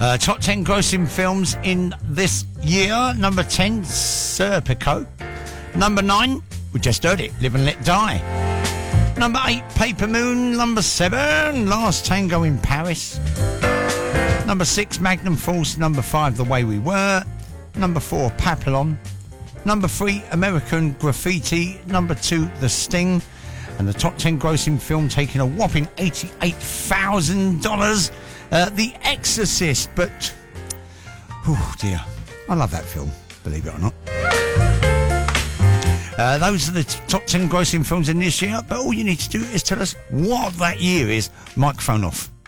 Top 10 grossing films in this year. Number 10, Serpico. Number 9, we just heard it, Live and Let Die. Number 8, Paper Moon. Number 7, Last Tango in Paris. Number 6, Magnum Force. Number 5, The Way We Were. Number 4, Papillon. Number 3, American Graffiti. Number 2, The Sting. And the top 10 grossing film taking a whopping $88,000, The Exorcist. But, oh dear, I love that film, believe it or not. Those are the top 10 grossing films in this year, but all you need to do is tell us what that year is. Microphone off.